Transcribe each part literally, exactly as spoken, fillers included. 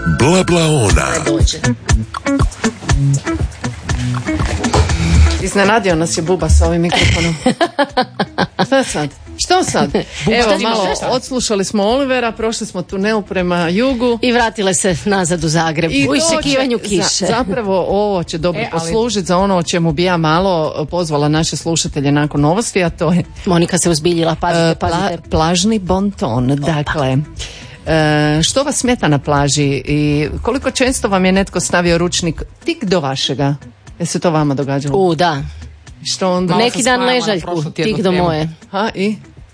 Blablaona. Iznenadio nas je Buba sa ovim mikrofonom. Šta sad? Što sad? Evo, malo odslušali smo Olivera, prošli smo tunel prema jugu. I vratile se nazad u Zagreb u iščekivanju kiše. Za, zapravo ovo će dobro e, ali... poslužiti za ono o čemu bi ja malo pozvala naše slušatelje nakon novosti, a to je... Monika se uzbiljila, pazite, pazite. Pla, plažni bonton, Opa. Dakle... E, što vas smeta na plaži i koliko često vam je netko stavio ručnik tik do vašega? Je se to vama događalo? U, da. Što onda? Neki dan ležaljku, tik do moje. Ha, i?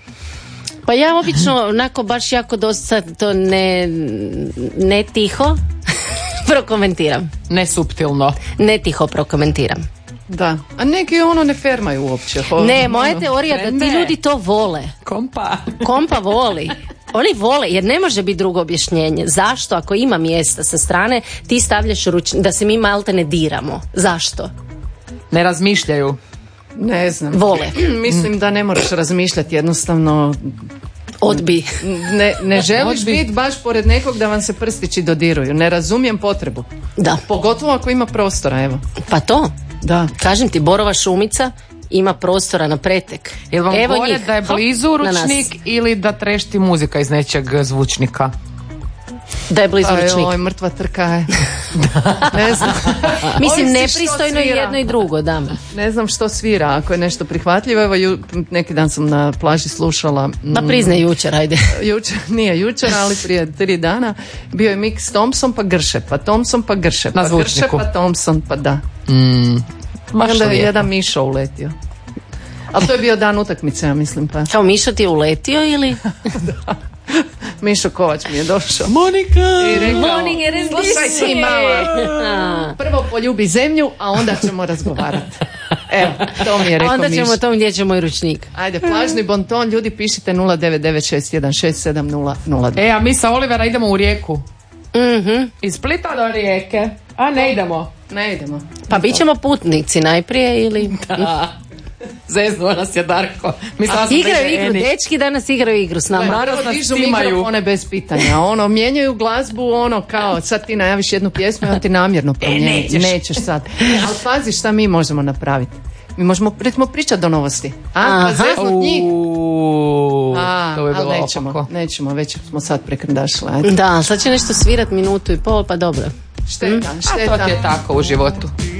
Pa ja obično, onako baš jako dosta to ne, ne tiho prokomentiram. Ne suptilno. Ne tiho prokomentiram. Da, a neki ono ne fermaju uopće. Ho, ne, moja ono, teorija da ti ne. ljudi to vole. Kompa. Kompa voli. Oni vole, jer ne može biti drugo objašnjenje. Zašto, ako ima mjesta sa strane, ti stavljaš ručnik, da se mi malte ne diramo. Zašto? Ne razmišljaju. Ne znam. Vole. Mislim da ne moraš razmišljati, jednostavno... Odbi. Ne, ne želiš biti baš pored nekog da vam se prstići dodiruju. Ne razumijem potrebu. Da. Pogotovo ako ima prostora, evo. Pa to. Da. Kažem ti, borova šumica ima prostora na pretek. Jel vam Evo bolje njih. da je blizu Hop, ručnik ili da trešti muzika iz nečeg zvučnika? Da je blizu ručnik. Oj, mrtva trka je. Ne znam. Mislim, nepristojno je jedno i drugo, da. Ne znam što svira, ako je nešto prihvatljivo. Evo, ju, neki dan sam na plaži slušala... Pa priznaj jučer, ajde. Jučer, nije jučer, ali prije tri dana. Bio je mix Thompson pa Grše, pa Thompson pa Grše, pa Grše pa Thompson, pa da. Mm. I onda je jedan Mišo uletio. Ali to je bio dan utakmice, ja mislim, pa. Kao Mišo ti je uletio ili? Da. Mišo Kovač mi je došao. Monika! I rekao, Monika, slušaj ti mala. Prvo poljubi zemlju, a onda ćemo razgovarati. Evo, to mi je rekao onda Mišo. ćemo tom gdje će moj ručnik. Ajde, plažni bonton, ljudi pišite nula devet devet šest jedan šest sedam nula nula dva. E, a mi sa Olivera idemo u Rijeku. Mhm. Iz Splita do Rijeke. A ne idemo. Ne idemo. Pa bit ćemo putnici najprije ili... Da. Zeznuo nas je Darko. A igraju igru, dečki danas igraju igru s nama. Naravno dižu mikrofone bez pitanja. Ono, mijenjaju glazbu, ono kao sad ti najaviš jednu pjesmu i on ti namjerno promijeni. E, nećeš. Nećeš sad. Ali pazi šta mi možemo napraviti. Mi možemo recimo pričati do novosti. A, pa zeznut njih. A, to bi bilo ali nećemo, opako. nećemo, već smo sad prekrdašli. Ajde. Da, sad će nešto svirat minutu i pol, pa dobro. Šteta, šteta. A to ti je tako u životu.